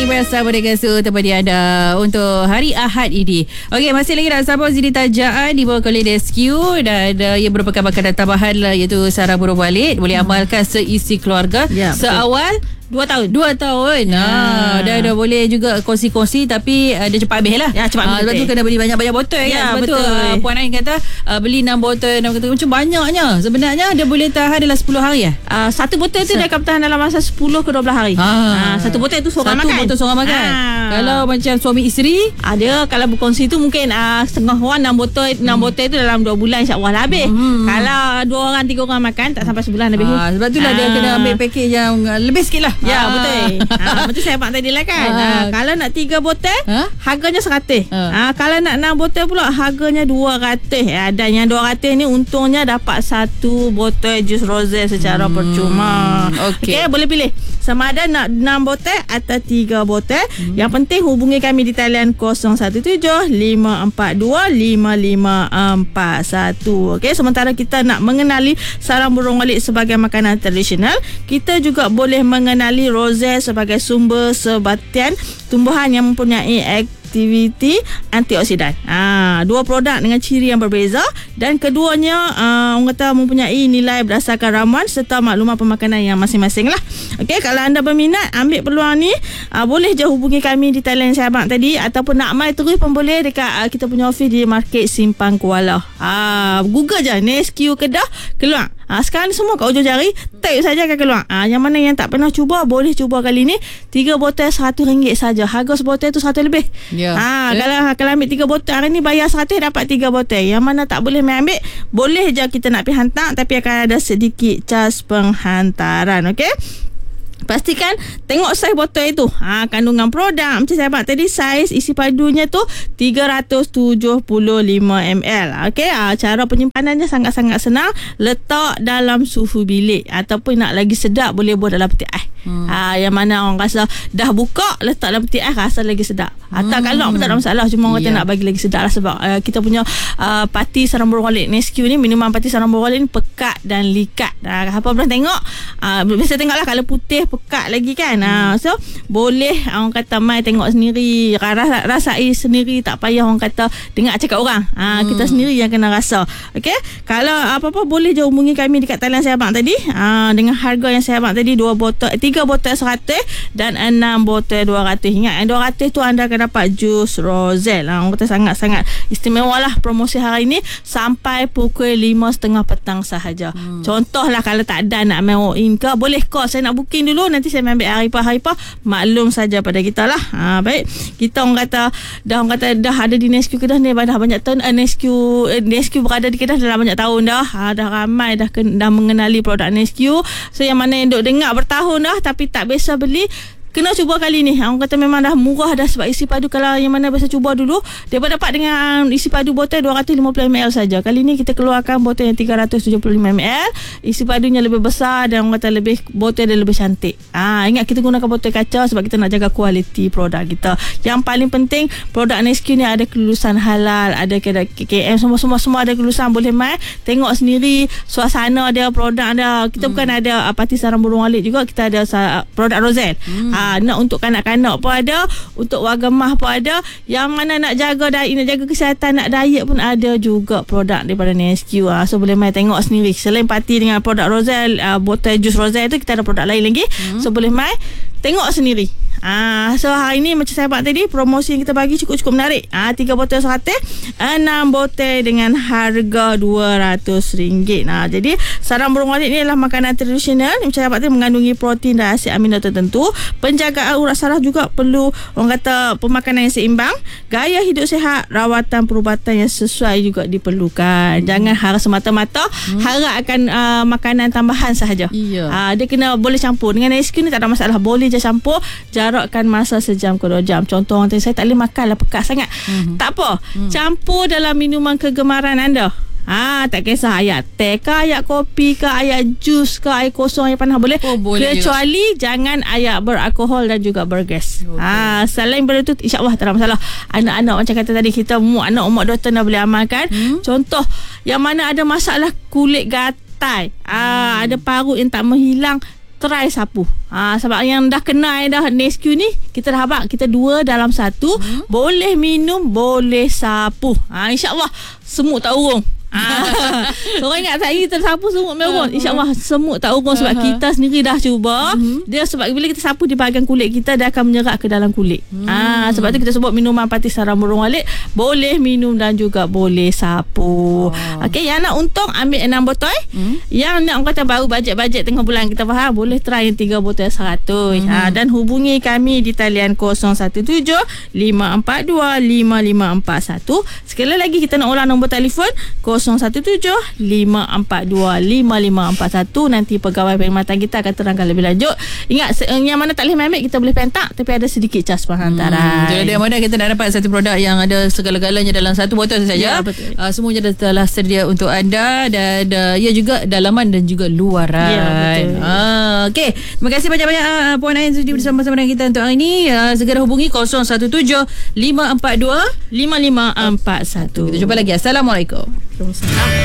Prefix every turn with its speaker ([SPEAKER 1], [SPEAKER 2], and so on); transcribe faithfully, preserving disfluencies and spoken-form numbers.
[SPEAKER 1] bersama dengan Su tempat anda untuk hari Ahad ini. Okey, masih lagi nak sambung Zini Tajaan di bawah Colin Rescue dan uh, ia merupakan makanan tambahan lah, iaitu sarang burung walit. Boleh amalkan seisi keluarga ya, seawal Dua tahun Dua tahun ya. ha, Dah dah boleh juga kongsi-kongsi. Tapi uh, dia cepat habis lah ya, cepat ha, sebab tu kena beli banyak-banyak botol ya, kan. Sebab betul. tu uh, Puan Ain kata uh, beli enam botol enam kata, macam banyaknya. Sebenarnya dia boleh tahan dalam sepuluh hari ya?
[SPEAKER 2] uh, Satu botol tu Sa- dia akan bertahan dalam masa sepuluh ke dua belas hari. ha. Uh, Satu botol tu seorang
[SPEAKER 1] Satu
[SPEAKER 2] makan
[SPEAKER 1] Satu botol seorang makan. ha. Kalau macam suami isteri,
[SPEAKER 2] ada uh, kalau berkongsi tu mungkin uh, setengah orang enam botol enam hmm. botol tu dalam dua bulan insya-Allah dah habis. hmm. Kalau dua orang tiga orang makan tak sampai sebulan habis.
[SPEAKER 1] ha, Sebab itulah ha. dia kena ambil package yang lebih sikit lah.
[SPEAKER 2] Ya
[SPEAKER 1] ha.
[SPEAKER 2] betul. ha, Macam saya abang tadi lah kan. ha. Ha, Kalau nak tiga botol ha? harganya seratus. ha. ha, Kalau nak enam botol pula harganya dua ratus. ha, Dan yang dua ratus ni untungnya dapat satu botol jus rose secara hmm. percuma. Okey, okay, boleh pilih sama ada nak enam botol atau tiga botol. hmm. Yang penting hubungi kami di talian kosong satu tujuh lima empat dua lima lima empat satu. Okey, sementara kita nak mengenali sarang burung walit sebagai makanan tradisional, kita juga boleh mengenali rose sebagai sumber sebatian tumbuhan yang mempunyai aktiviti antioksidan. Ha, dua produk dengan ciri yang berbeza dan keduanya uh, orang kata mempunyai nilai berdasarkan ramuan serta maklumat pemakanan yang masing-masing lah. Okey, kalau anda berminat ambil peluang ni, uh, boleh je hubungi kami di talian saya abang tadi ataupun nak mai terus pun boleh dekat uh, kita punya office di Market Simpang Kuala. Ha, Google je Rescue Kedah keluar. Ha, sekarang ni semua kat ujung jari, type saja akan keluar. Ha, yang mana yang tak pernah cuba, boleh cuba kali ni. Tiga botol seratus ringgit saja. Harga sebotol tu seratus lebih. Ya. Ha, eh? Kalau kalau ambil tiga botol hari ni bayar seratus dapat tiga botol. Yang mana tak boleh main ambil, boleh je kita nak pergi hantar tapi akan ada sedikit cas penghantaran. Okey? Pastikan tengok saiz botol itu. Ha, kandungan produk macam saya abang tadi, saiz isi padunya tu tiga ratus tujuh puluh lima mililiter. Okey, ha, cara penyimpanannya sangat-sangat senang. Letak dalam suhu bilik ataupun nak lagi sedap boleh buat dalam peti ais. Hmm. Ha, yang mana orang rasa dah buka letak dalam peti ais rasa lagi sedap. Atau hmm. kalau pun tak ada masalah, cuma orang yeah. kata nak bagi lagi sedap lah sebab uh, kita punya uh, parti sarang burung walit Rescue ni, minuman parti sarang burung walit ni pekat dan likat. Ha, apa pernah tengok? Uh, biasa tengoklah kalau putih pekat lagi kan. Hmm. Ha, so boleh orang kata mai tengok sendiri, rasa rasai sendiri, tak payah orang kata dengar cakap orang. Ha, hmm. kita sendiri yang kena rasa. Okey, kalau apa-apa boleh je hubungi kami dekat talian saya abang tadi. Ha, dengan harga yang saya abang tadi dua botol tiga botol seratus dan enam botol dua ratus. Ingat yang dua ratus tu anda akan dapat jus roselle. Ha, orang kata sangat-sangat istimewa lah promosi hari ini sampai pukul lima tiga puluh petang sahaja. Hmm. Contohlah kalau tak ada nak main walk in ke, boleh call saya nak booking dulu, nanti saya ambil haripah-haripah, maklum saja pada kita lah. Ha, baik, kita orang kata dah orang kata dah ada di Rescue Kedah ni dah banyak tahun. uh, Rescue uh, Rescue berada di Kedah dalam banyak tahun dah. Ha, dah ramai dah dah mengenali produk Rescue. So yang mana yang duk dengar bertahun dah tapi tak biasa beli, kena cuba kali ni. Orang kata memang dah murah dah sebab isi padu kalau yang mana biasa cuba dulu dia dapat dengan isi padu botol dua ratus lima puluh mililiter saja. Kali ni kita keluarkan botol yang tiga ratus tujuh puluh lima mililiter. Isi padunya lebih besar dan orang kata lebih botol dia lebih cantik. Ah, ingat kita gunakan botol kaca sebab kita nak jaga kualiti produk kita. Yang paling penting produk Rescue ni ada kelulusan halal, ada K K M, semua-semua semua ada kelulusan. Boleh mai tengok sendiri suasana dia, produk dia. Kita hmm. bukan ada parti sarang burung walit juga, kita ada produk roselle. Hmm. Ah, nak untuk kanak-kanak pun ada, untuk warga mah pun ada, yang mana nak jaga diet, nak jaga kesihatan, nak diet pun ada juga produk daripada Rescue. Ha, so boleh mai tengok sendiri. Selain parti dengan produk roselle, uh, botol jus roselle tu, kita ada produk lain lagi. Hmm. So boleh mai tengok sendiri. Ah, so hari ni macam saya abang tadi, promosi yang kita bagi cukup-cukup menarik. Ah, tiga botol seratus, enam botol dengan harga dua ratus ringgit. Nah, jadi sarang burung walit ni adalah makanan tradisional macam saya abang tadi, mengandungi protein dan asid amino tertentu. Penjagaan urat saraf juga perlu orang kata pemakanan yang seimbang. Gaya hidup sihat, rawatan perubatan yang sesuai juga diperlukan. Hmm. Jangan harap semata-mata hmm. harap akan uh, makanan tambahan sahaja. Yeah. Ah, dia kena boleh campur. Dengan Rescue ni tak ada masalah, boleh je campur. Jarakkan masa sejam ke dua jam. Contoh orang tadi, saya tak boleh makan lah, pekat sangat. Mm-hmm. Tak apa. Mm. Campur dalam minuman kegemaran anda. Ah, tak kisah ayat teh ke, ayat kopi ke, ayat jus ke, air kosong, air panas boleh. Oh, boleh kecuali juga. Jangan ayat beralkohol dan juga bergas. Okay. Ah, selain benda tu insya-Allah tak ada masalah. Anak-anak macam kata tadi, kita mu anak umat doktor dah boleh amalkan. Hmm? Contoh yang mana ada masalah kulit gatal, ah, hmm. ada parut yang tak menghilang, try sapu. Ha, sebab yang dah kenal dah Nesquik ni, kita dah habaq kita dua dalam satu, hmm. boleh minum, boleh sapu. Ha, InsyaAllah semut tak urung. Ah, orang ingat saya kita sapu semut merun. InsyaAllah semut tak urung sebab kita sendiri dah cuba. Uh-huh. Dia sebab bila kita sapu di bahagian kulit kita, dia akan menyerap ke dalam kulit. Hmm. Ah, sebab tu kita sebut minuman Pati Sarang Burung Walet boleh minum dan juga boleh sapu. Oh. Okey, yang nak untung ambil enam botol. Hmm. Yang nak kata baru bajet-bajet tengah bulan kita faham, boleh try yang tiga botol seratus. Hmm. Ah, dan hubungi kami di talian kosong satu tujuh lima empat dua lima lima empat satu. Sekali lagi kita nak ulang nombor telefon kosong satu tujuh lima empat dua lima lima empat satu. Nanti pegawai perkhidmatan kita akan terangkan lebih lanjut. Ingat, yang mana tak boleh ambil kita boleh pentak, tapi ada sedikit cas penghantaran.
[SPEAKER 1] Hmm, jadi mana kita nak dapat satu produk yang ada segala-galanya dalam satu botol saja. Ya, betul. Uh, semuanya telah sedia untuk anda dan uh, ia juga dalaman dan juga luaran. Ya, betul. Uh, Okey, terima kasih banyak-banyak uh, Puan Ain sudi bersama-sama dengan kita untuk hari ini. Uh, segera hubungi kosong satu tujuh lima empat dua
[SPEAKER 2] lima lima empat satu.
[SPEAKER 1] Kita jumpa lagi. Assalamualaikum.
[SPEAKER 2] Waalaikumsalam.